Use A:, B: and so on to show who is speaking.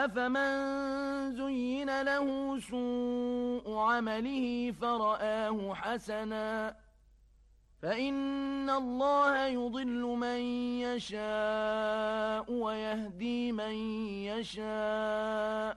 A: أفمن زين له سوء عمله فرآه حسنا فإن الله يضل من يشاء ويهدي من يشاء